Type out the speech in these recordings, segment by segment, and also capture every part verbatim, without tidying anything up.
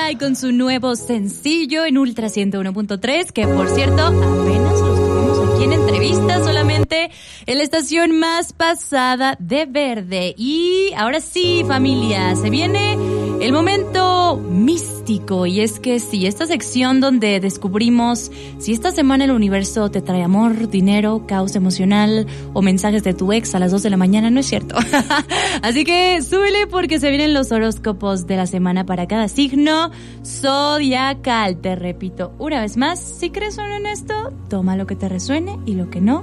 Sky con su nuevo sencillo en Ultra ciento uno punto tres, que por cierto apenas los tuvimos aquí en entrevista solamente en la estación más pasada de Verde. Y ahora sí, familia, se viene el momento místico, y es que sí, esta sección donde descubrimos si esta semana el universo te trae amor, dinero, caos emocional o mensajes de tu ex a las dos de la mañana, no es cierto. Así que súbele porque se vienen los horóscopos de la semana para cada signo zodiacal. Te repito una vez más, si crees en esto, toma lo que te resuene y lo que no,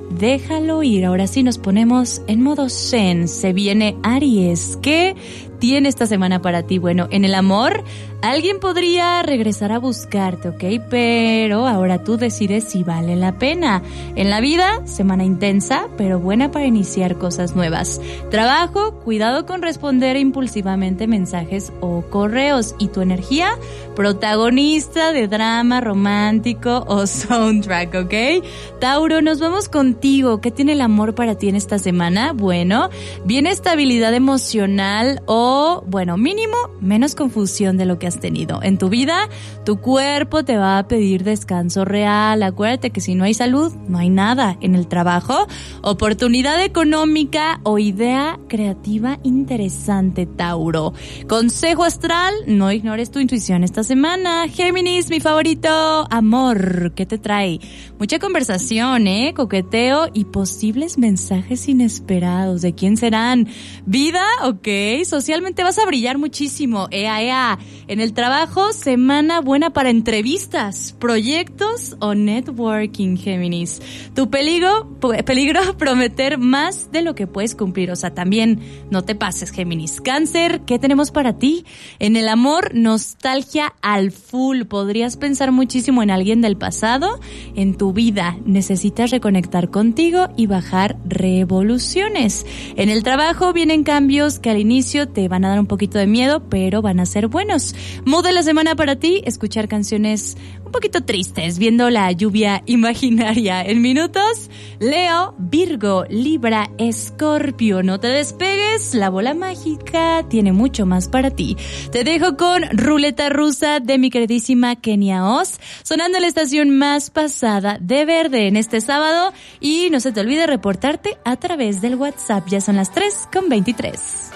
déjalo ir. Ahora sí nos ponemos en modo zen. Se viene Aries. ¿Qué tiene esta semana para ti? Bueno, en el amor, alguien podría regresar a buscarte, ¿ok? Pero ahora tú decides si vale la pena. En la vida, semana intensa, pero buena para iniciar cosas nuevas. Trabajo, cuidado con responder impulsivamente mensajes o correos. Y tu energía, protagonista de drama romántico o soundtrack, ¿ok? Tauro, nos vamos contigo. ¿Qué tiene el amor para ti en esta semana? Bueno, viene estabilidad emocional o bueno, mínimo, menos confusión de lo que has tenido. En tu vida, tu cuerpo te va a pedir descanso real. Acuérdate que si no hay salud, no hay nada. En el trabajo, oportunidad económica o idea creativa interesante, Tauro. Consejo astral, no ignores tu intuición esta semana. Géminis, mi favorito, amor, ¿qué te trae? Mucha conversación, ¿eh? Coqueteo y posibles mensajes inesperados. ¿De quién serán? Vida, ok, social vas a brillar muchísimo. Ea, ea. En el trabajo, semana buena para entrevistas, proyectos o networking, Géminis. Tu peligro, peligro prometer más de lo que puedes cumplir. O sea, también no te pases, Géminis. Cáncer, ¿qué tenemos para ti? En el amor, nostalgia al full. Podrías pensar muchísimo en alguien del pasado. En tu vida, necesitas reconectar contigo y bajar revoluciones. En el trabajo, vienen cambios que al inicio te van a dar un poquito de miedo, pero van a ser buenos. Mood de la semana para ti, escuchar canciones un poquito tristes, viendo la lluvia imaginaria. En minutos, Leo, Virgo, Libra, Escorpio. No te despegues, la bola mágica tiene mucho más para ti. Te dejo con Ruleta Rusa de mi queridísima Kenia Oz, sonando en la estación más pasada de Verde en este sábado. Y no se te olvide reportarte a través del WhatsApp. Ya son las tres con veintitrés.